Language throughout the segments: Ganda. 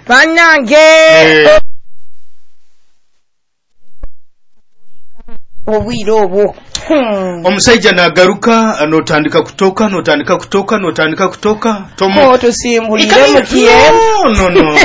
Bannange obwire obwo omusajja nagaruka anotandika kutoka tomo tusimbulire mukiye no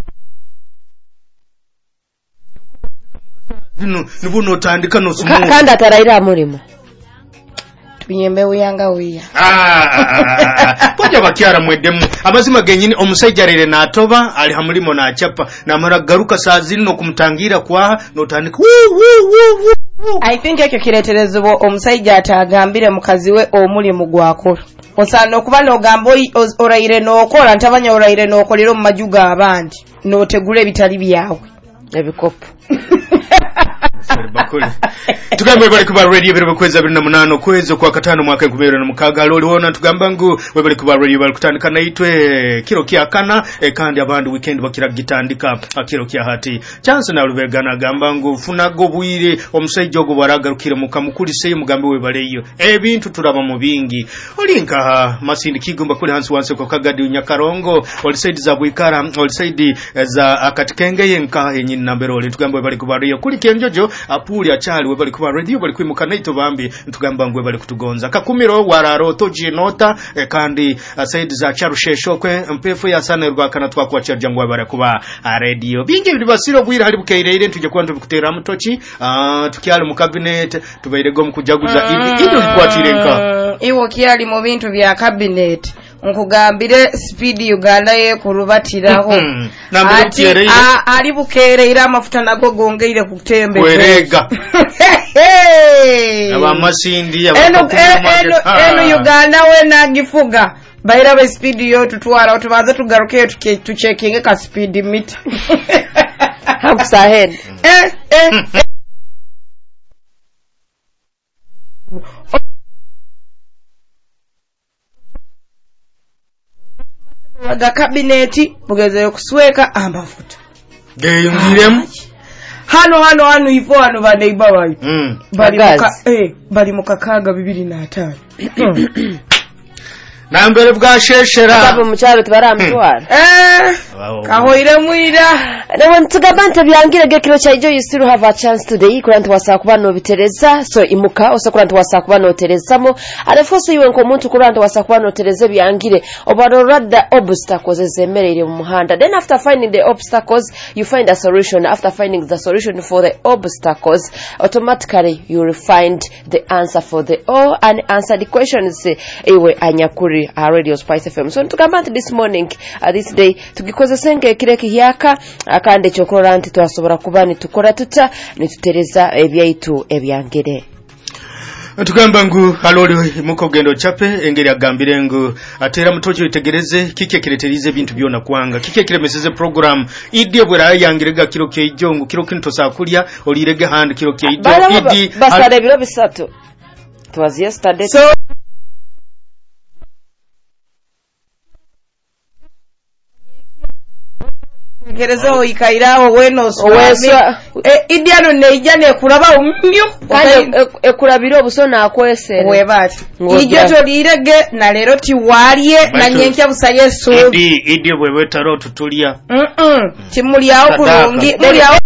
nubuno tandika no sumu kandi atarayira mulimo tuyembe uyanga wiya poja bakyara mwedemu amazima genyini omusajja rere natoba ali hamulimo na chapa na mara garuka saa zino no kumutangira kwa notandika I think ekyo kireterezebwa omusajja atagambire mukazi we omulimu gwakola osana okuba n'ogamba orayire n'okola ntabanya orayire n'okolera mu majuga abandi n'otegula ebitali byawe ebikopo tugambe bali kuba radio bere bakweza 28 kwezo kwa katano mwaka 2016 loliona tugamba ngu webali kuba radio bali kutandika naitwe kiro kya kana kandi abandu weekend bakira gitandika kiro kya hati chance na lubegana gamba ngu funago bwire omusajja ogo baragarukire mukamukuli sey mugambe webaleyo ebintu turaba mu bingi olinka masindi kigomba kuli hansi wanse ko kagadi nyakarongo oli side za bwikara oli side za akatikenge yenka yenyini nambero oli tugamba webali kuba radio kuli kenjojo apuli achali webali kuba radio bali kwimuka naito bambi tugamba ngwe bali kutugonza kakumiro wararo toji nota kandi side za charushesho kwe mpefu ya sana rwakana twakwa charjangwa bari kuba radio bingi bibasiro bwira hali bukeire tuje kwantu bikutera mutochi tukyali mu cabinet tubairego mukujaguza ibi kwatirenka iwo kyali mu bintu bya cabinet nkugambire speed Uganda ye kurubatiraho ati ali bukereira amafuta nago gongeire kutembe kwerega aba masindi eno Uganda we nagifuga baira be speed yo tutwara tubaze tugaruke tucheckinge ka speed meter house ahead Waga kabineti mugezeyo kusweka amafuta geyungiremu hano ipo hano baneiba bayi bali mukakaga 205 nambere bwa sheshera babo mucyaro tubaramutwara kahoire mwira nawe tugabante byangire gekiro cyajo you still have a chance today kurant wasakuba no bitereza so imuka osakurant wasakuba no terezamo arefose yiwe nko muntu kurant wasakuba no tereze byangire obarorada obstacles zemerere mu muhanda then after finding the obstacles you find a solution after finding the solution for the obstacles automatically you will find the answer for the all and answer the questions ewe anyakuri Radio Spice FM. So tugamante this morning this day tugikoze senge kireke hyaka akande chokora anti twasobora kubani tukora tuta nitutereza ebyaitu ebyangere tugamba ngu haloli muko gendo chape engeri agambire ngu atera mutocho itegereze kike kireterize bintu byona kwanga kike kiremeseze program idye bwera yangirega kiro kye ijongu kiro kinto sakulya olirege hand kiro kye ijongu idi basare biro bisatu it was yesterday so gerezo ikairaho weno swami idiano neijane kuraba umyo kandi ekurabira obusona akwesere webati ijoto lirege na lero tiwaliye na nyenkya busaye so idi bwebwe taro tutulia kimuli aho kurungi muri aho